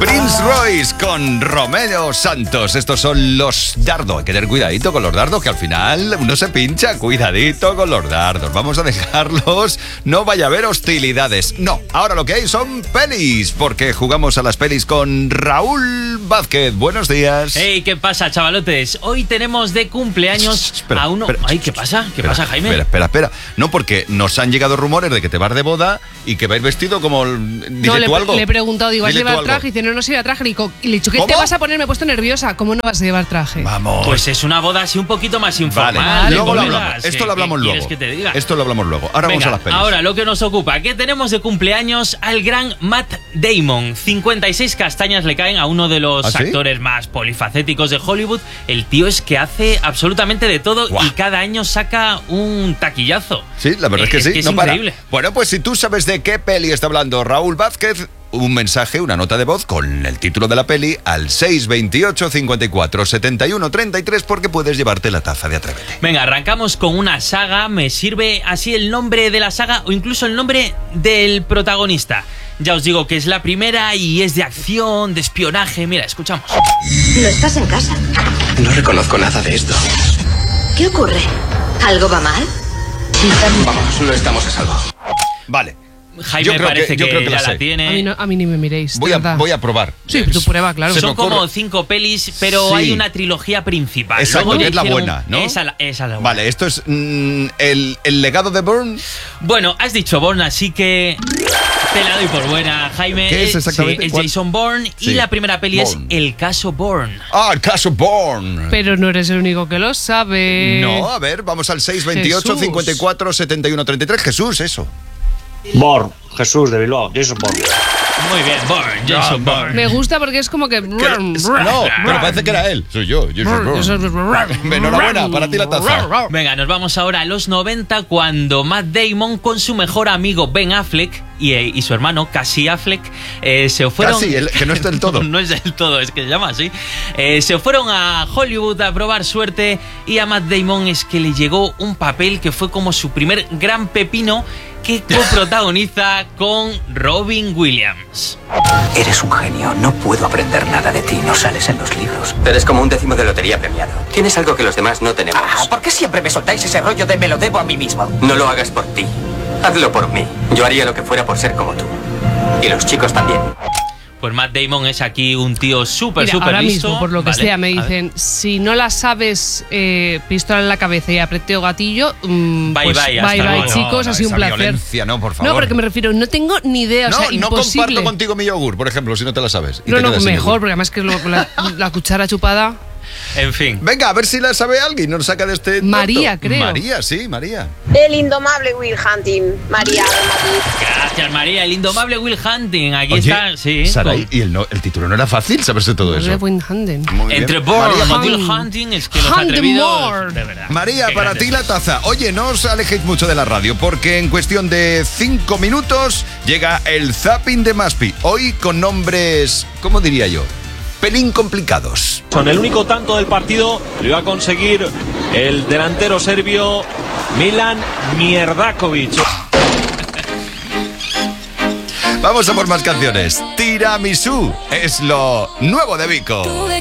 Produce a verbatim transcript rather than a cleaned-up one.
Prince Royce con Romeo Santos. Estos son los dardos. Hay que tener cuidadito con los dardos, que al final uno se pincha. Cuidadito con los dardos. Vamos a dejarlos. No vaya a haber hostilidades. No, ahora lo que hay son pelis, porque jugamos a las pelis con Raúl Vázquez. Buenos días. Hey, ¿qué pasa, chavalotes? Hoy tenemos de cumpleaños espera, a uno... espera, Ay, ¿qué pasa? ¿Qué espera, pasa, Jaime? Espera, espera, espera. No, porque nos han llegado rumores de que te vas de boda y que vais vestido como... Dile no, le, tú algo. le he preguntado, digo, ¿vas a Dile tú llevar algo. traje? Y dice, no, no se lleva traje. Y digo, y le he dicho, ¿qué ¿Cómo? te vas a poner? Me he puesto nerviosa. ¿Cómo no vas a llevar traje? Vamos. Pues es una boda así un poquito más informal. Vale, luego lo colegas. hablamos. ¿Qué- Esto lo hablamos qué luego. quieres que te diga? Esto lo hablamos luego. Ahora Venga, vamos a las pelis. ahora lo que nos ocupa, ¿qué tenemos de cumpleaños? Al gran Matt Damon. cincuenta y seis castañas le caen a uno de los ¿Ah, sí? actores más polifacéticos de Hollywood. El tío es que hace absolutamente de todo. Guau. Y cada año saca un taquillazo. Sí, la verdad es que Es sí. que es no para. increíble. Bueno, pues si tú sabes de qué peli está hablando Raúl Vázquez, un mensaje, una nota de voz con el título de la peli al seis veintiocho, cincuenta y cuatro, setenta y uno, treinta y tres, porque puedes llevarte la taza de Atrévete. Venga, arrancamos con una saga. Me sirve así el nombre de la saga o incluso el nombre del protagonista. Ya os digo que es la primera y es de acción, de espionaje. Mira, escuchamos. ¿No estás en casa? No reconozco nada de esto. ¿Qué ocurre? ¿Algo va mal? Vamos, no estamos a salvo. Vale. Jaime Yo creo parece que- que, yo creo que ya la sé. la tiene. A mí, no, a mí ni me miréis. Voy de a, verdad. voy a probar. Sí, tú prueba, claro. Se me Son como ocurre- cinco pelis, pero Sí. hay una trilogía principal. Exacto, Luego que le es la hicieron- buena, ¿no? Esa, la- esa es la buena. Vale, esto es mm, el, el legado de Bourne. Bueno, has dicho Bourne, así que te la doy por buena, Jaime. ¿Qué es Eh, exactamente? sí, es ¿Cuál? Jason Bourne Sí. y la primera peli Bourne. es El caso Bourne. Ah, el caso Bourne. Pero no eres el único que lo sabe. No, a ver, vamos al seis veintiocho, Jesús. cincuenta y cuatro, setenta y uno, treinta y tres. Jesús, eso. Bourne, Jesús de Bilbao, Jason Bourne. Muy bien, Bourne, Jason Bourne. Me gusta porque es como que... Que- no, pero parece que era él. Soy yo, Jason Bourne. Enhorabuena, para ti la taza. Venga, nos vamos ahora a los noventa, cuando Matt Damon con su mejor amigo Ben Affleck y, eh, y su hermano Casey Affleck eh, se fueron... Casi, el- que no es del todo. No es del todo, es que se llama así. Eh, se fueron a Hollywood a probar suerte y a Matt Damon es que le llegó un papel que fue como su primer gran pepino, que coprotagoniza con Robin Williams. Eres un genio, no puedo aprender nada de ti, no sales en los libros. Eres como un décimo de lotería premiado. Tienes algo que los demás no tenemos. Ah, ¿por qué siempre me soltáis ese rollo de me lo debo a mí mismo? No lo hagas por ti. Hazlo por mí. Yo haría lo que fuera por ser como tú. Y los chicos también. Pues Matt Damon es aquí un tío súper, Mira, súper ahora listo. mismo, por lo que Vale, sea, me a ver. dicen, si no la sabes, eh, pistola en la cabeza y apreteo gatillo, mm, Bye, pues bye, bye, hasta bye, luego. chicos, No, ha sido un esa placer. violencia, no, por favor. No, porque me refiero, no tengo ni idea, No, o sea, no imposible. comparto contigo mi yogur, por ejemplo, si no te la sabes. Y No, te no, quedas sin mejor, yogur. porque además que lo- la, la cuchara chupada... En fin. Venga, a ver si la sabe alguien. Nos saca de este. María, tonto. creo. María, sí, María. El indomable Will Hunting, María de Madrid. Gracias, María. El indomable Will Hunting. Aquí Oye, está, sí. Saray, con- y el, no- el título no era fácil saberse todo eso. Win Handen. Muy bien. Entre Bourne María, y Will Hunt- Hunting, es que los Hunt atrevidos. more. De verdad. María, Qué para grandes ti la sois. taza. Oye, no os alejéis mucho de la radio, porque en cuestión de cinco minutos llega el Zapping de Maspi. Hoy con nombres, ¿cómo diría yo? Pelín complicados. Con el único tanto del partido lo iba a conseguir el delantero serbio Milan Mierdakovic. Vamos a por más canciones. Tiramisú es lo nuevo de Vico.